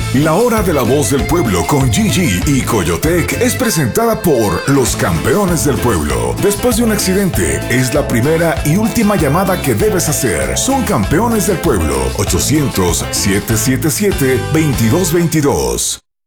La Hora de la Voz del Pueblo con Gigi y Coyotec es presentada por los campeones del pueblo. Después de un accidente, es la primera y última llamada que debes hacer. Son campeones del pueblo. 800-777-2222.